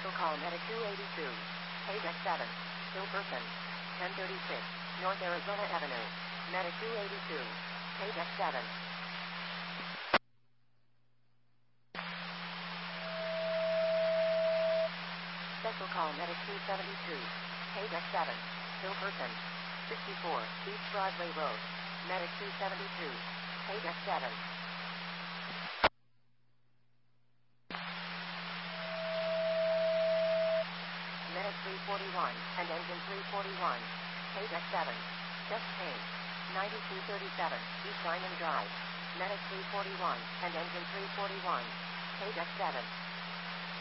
Special call Medic 282. Paydeck 7. Still person. 1036. North Arizona Avenue. Medic 282. Paydeck 7. Special call Medic 272. Paydeck 7. Still person. 64. East Broadway Road. Medic 272. Paydeck 7. Medic 341 and engine 341. Paydeck 7. Chest pain. 9237 East Diamond Drive. Medic 341 and engine 341. Paydeck 7.